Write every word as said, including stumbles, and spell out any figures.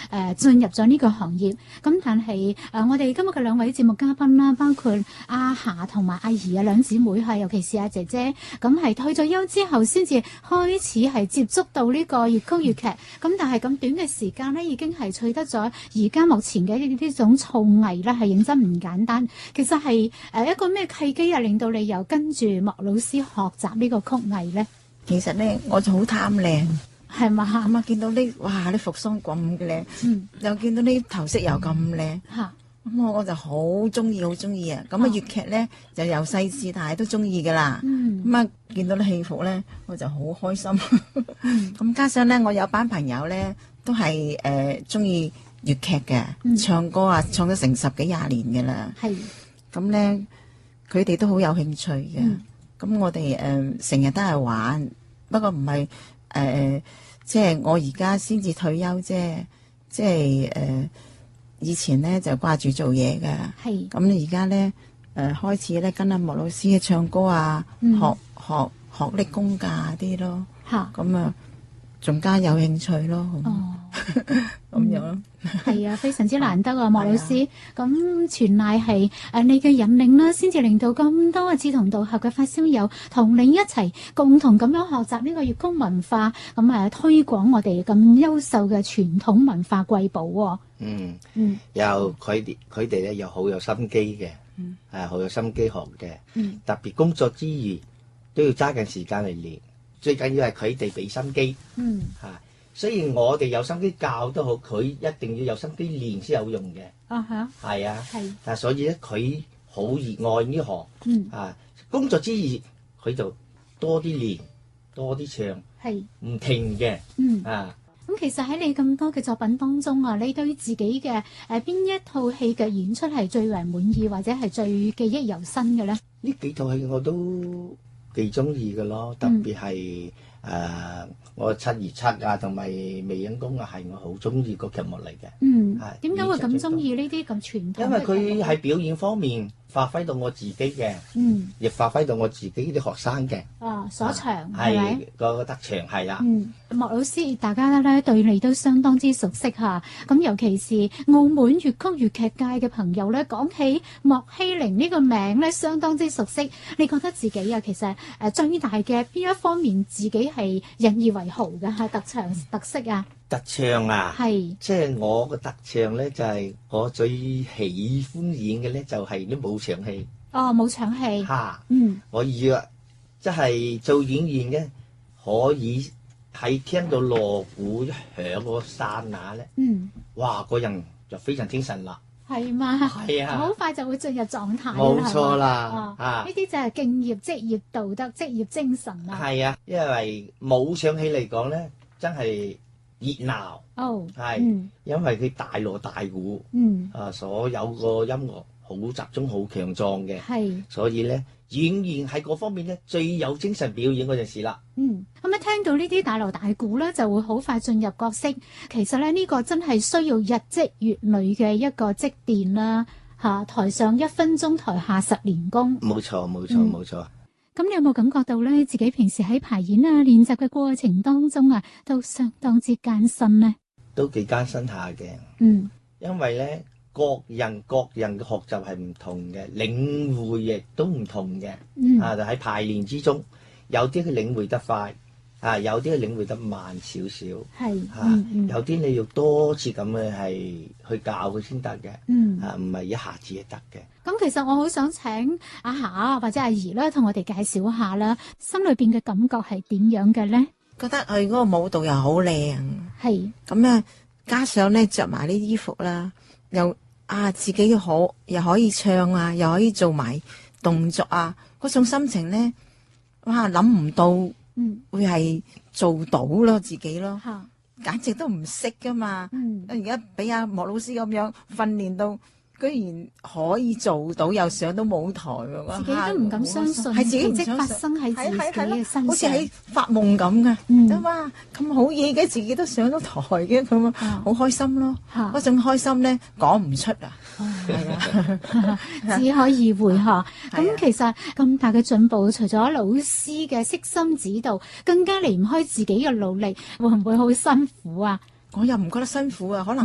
誒進入咗呢個行業。咁但係誒、呃、我哋今日嘅兩位節目嘉賓啦，包括阿霞同埋阿怡啊兩姊妹係，尤其是阿姐姐，咁係退咗休之後先至開始係接觸到呢個粵曲粵劇。咁但係咁短嘅時間咧，已經係取得咗而家目前嘅呢呢種造詣咧，係認真唔簡單。其實係誒一個咩契機啊，令到你又跟住莫老師學習呢個曲藝咧？ 其實咧，我就好貪靚， 係嘛？ 咁啊見到呢，哇啲服裝咁嘅靚，嗯，又見到呢頭飾又咁靚，嚇、嗯，咁我我就好中意，好中意啊！咁啊粵劇咧就由細至大都中意噶啦，咁啊、嗯、見到啲戲服咧，我就好開心。咁、嗯、加上咧，我有班朋友咧都係誒中意粵劇嘅，嗯、唱歌啊唱咗成十幾廿年嘅啦，係是，咁咧佢哋都好有興趣嘅。嗯咁我哋誒成日都係玩，不過唔係誒，即係我而家先至退休啫，即係誒、呃、以前咧就掛住做嘢㗎。係。咁你而家咧誒開始咧跟阿莫老師唱歌啊，嗯、學學學搦功架啲咯。嚇。咁啊，仲加有興趣咯。哦。咁樣咯。 係啊，非常之難得啊，莫老師。咁全賴係誒你嘅引領啦，先至令到咁多嘅志同道合嘅發燒友同你一齊共同咁樣學習呢個粵曲文化，咁誒推廣我哋咁優秀嘅傳統文化瑰寶喎。 嗯嗯，又佢哋佢哋咧又好有心機嘅，係好有心機學嘅。嗯，特別工作之餘都要揸緊時間嚟練，最緊要係佢哋俾心機。嗯，嚇。雖然我哋有心機教都好，佢一定要有心機練先有用嘅。啊哈，係啊，係。但係所以咧，佢好熱愛呢行。嗯。啊，工作之餘，佢就多啲練，多啲唱。係。唔停嘅。嗯。啊。 咁其實喺你咁多嘅作品當中啊，你對自己嘅誒邊一套戲嘅演出係最為滿意，或者係最記憶猶新嘅咧？ 呢幾套戲我都幾中意嘅咯，特別係。誒，uh, 我七月七啊，同埋媚影宮啊，係我好中意個劇目嚟嘅。嗯，係點解會咁中意呢啲咁傳統？因為佢喺表演方面發揮到我自己嘅，嗯，亦發揮到我自己啲學生嘅。哦，所長係咪？個特長係啦。嗯，莫老師，大家咧對你都相當之熟悉嚇。咁尤其是澳門粵曲粵劇界嘅朋友咧，講起莫希玲呢個名咧，相當之熟悉。你覺得自己啊，其實誒最大嘅邊一方面自己係引以為豪嘅嚇特長特色啊？ 特長啊，係即係我個特長咧，就係、是、我最喜歡演嘅咧，就係啲武場戲。 哦，武場戲嚇，哈嗯， 我以為即係做演員嘅，可以喺聽到鑼鼓一響個剎那咧，嗯，哇，個人就非常精神啦。 係嘛？係啊，好快就會進入狀態。 冇錯啦， 啊，呢啲就係敬業、職業道德、職業精神啦。 係啊，因為武場戲嚟講咧，真係熱鬧。哦，係，因為佢大鑼大鼓，嗯，啊，所有個音樂好集中、好強壯嘅，係，所以咧，演員喺嗰方面咧最有精神表演嗰陣時啦。 嗯，咁一聽到呢啲大鑼大鼓咧，就會好快進入角色。其實咧，呢個真係需要日積月累嘅一個積澱啦。嚇，台上一分鐘，台下十年功。 冇錯，冇錯，冇錯。 咁你有冇感覺到咧，自己平時喺排演啊、練習嘅過程當中啊，都相當之艱辛呢？ 都幾艱辛下嘅。嗯，因為咧，各人各人嘅學習係唔同嘅，領會亦都唔同嘅。嗯，啊，就喺排練之中。有啲佢領會得快，啊，有啲佢領會得慢少少，係，嚇，嗯嗯、有啲你要多次咁嘅係去教佢先得嘅，嗯，啊，唔係一下子就得嘅。 咁其實我好想請阿霞或者阿怡咧，同我哋介紹下啦，心裏邊嘅感覺係點樣嘅咧？ 覺得佢嗰個舞蹈又好靚， 係， 咁咧加上咧着埋啲衣服啦，又啊自己可又可以唱啊，又可以做埋動作啊，嗰種心情咧。哇！諗唔到，嗯，會係做到咯，自己咯，嚇、嗯，簡直都唔識噶嘛。嗯，而家俾阿莫老師咁樣訓練到，居然可以做到，又上到舞台喎。 自己都唔敢相信， 係自己唔相信，發生喺自己嘅身上， 好似喺發夢咁嘅。嗯，哇！咁好嘢嘅，自己都上到台嘅，咁啊，好開心咯。嗰、嗯、種開心咧，講唔出啊。係啊， 只可意會嚇。咁其實咁大嘅進步，除咗老師嘅悉心指導，更加離唔開自己嘅努力，會唔會好辛苦啊？ 我又唔覺得辛苦啊，可能